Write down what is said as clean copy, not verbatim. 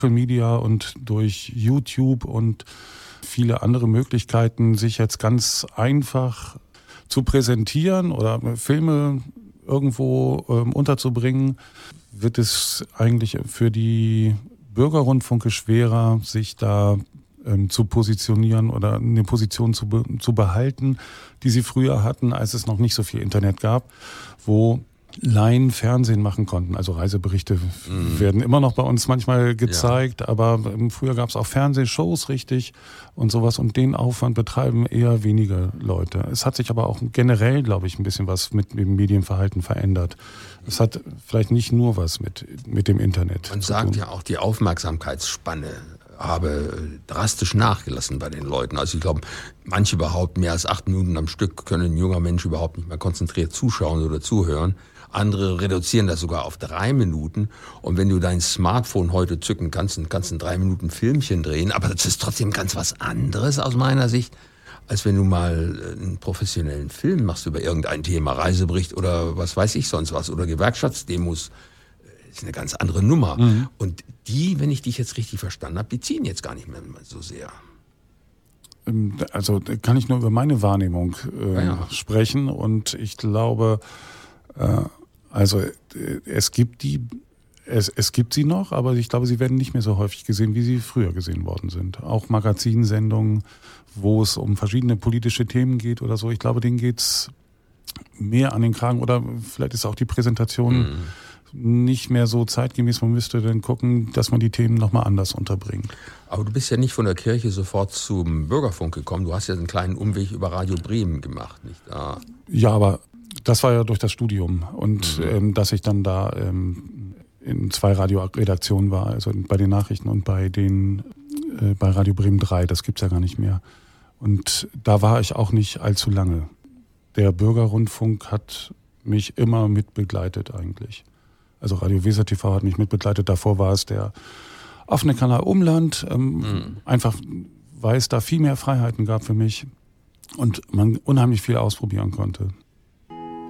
Media und durch YouTube und viele andere Möglichkeiten, sich jetzt ganz einfach zu präsentieren oder Filme irgendwo unterzubringen, wird es eigentlich für die Bürgerrundfunke schwerer, sich da zu positionieren oder eine Position zu behalten, die sie früher hatten, als es noch nicht so viel Internet gab, wo Laien Fernsehen machen konnten. Also Reiseberichte werden immer noch bei uns manchmal gezeigt, aber früher gab es auch Fernsehshows richtig und sowas und den Aufwand betreiben eher wenige Leute. Es hat sich aber auch generell, glaube ich, ein bisschen was mit dem Medienverhalten verändert. Es hat vielleicht nicht nur was mit dem Internet Man zu sagt tun. ja auch, die Aufmerksamkeitsspanne habe drastisch nachgelassen bei den Leuten. Also ich glaube, manche behaupten, mehr als 8 Minuten am Stück können ein junger Mensch überhaupt nicht mehr konzentriert zuschauen oder zuhören. Andere reduzieren das sogar auf 3 Minuten. Und wenn du dein Smartphone heute zücken kannst, dann kannst du ein 3 Minuten Filmchen drehen. Aber das ist trotzdem ganz was anderes aus meiner Sicht, als wenn du mal einen professionellen Film machst über irgendein Thema, Reisebericht oder was weiß ich sonst was, oder Gewerkschaftsdemos. Das ist eine ganz andere Nummer. Und die, wenn ich dich jetzt richtig verstanden habe, die ziehen jetzt gar nicht mehr so sehr. Also kann ich nur über meine Wahrnehmung sprechen und ich glaube, es gibt sie noch, aber ich glaube, sie werden nicht mehr so häufig gesehen, wie sie früher gesehen worden sind. Auch Magazinsendungen, wo es um verschiedene politische Themen geht oder so. Ich glaube, denen geht's mehr an den Kragen oder vielleicht ist auch die Präsentation nicht mehr so zeitgemäß. Man müsste dann gucken, dass man die Themen nochmal anders unterbringt. Aber du bist ja nicht von der Kirche sofort zum Bürgerfunk gekommen. Du hast ja einen kleinen Umweg über Radio Bremen gemacht, nicht wahr? Ja, aber das war ja durch das Studium und dass ich dann da in 2 Radioredaktionen war, also bei den Nachrichten und bei Radio Bremen 3, das gibt's ja gar nicht mehr. Und da war ich auch nicht allzu lange. Der Bürgerrundfunk hat mich immer mitbegleitet eigentlich. Also Radio Weser TV hat mich mitbegleitet, davor war es der offene Kanal Umland, einfach weil es da viel mehr Freiheiten gab für mich und man unheimlich viel ausprobieren konnte.